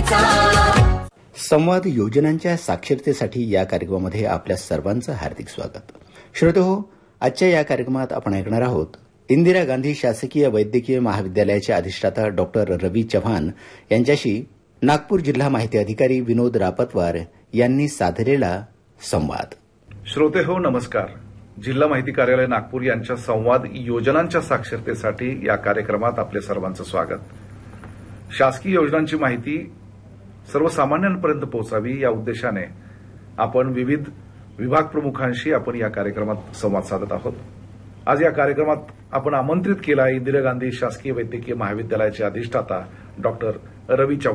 संवाद योजनांच्या साक्षरतेसाठी या कार्यक्रमामध्ये आपल्या सर्वांचं हार्दिक स्वागत. श्रोतेहो, आजच्या या कार्यक्रमात आपण ऐकणार आहोत इंदिरा गांधी शासकीय वैद्यकीय महाविद्यालयाचे अधिष्ठाता डॉक्टर रवी चव्हाण यांच्याशी नागपूर जिल्हा माहिती अधिकारी विनोद रापतवार यांनी साधलेला संवाद. श्रोतेहो, नमस्कार. जिल्हा माहिती कार्यालय नागपूर यांच्या संवाद योजनांच्या साक्षरतेसाठी या कार्यक्रमात आपले सर्वांचं स्वागत. शासकीय योजनांची माहिती सर्वसामान्यांपर्यंत पोहोचावी या उद्देशाने आपण विविध विभाग प्रमुखांशी आपण या कार्यक्रमात संवाद साधत आहोत. आज या कार्यक्रमात आपण आमंत्रित केला इंदिरा गांधी शासकीय वैद्यकीय महाविद्यालयाचे अधिष्ठाता डॉक्टर रवी चव्हाण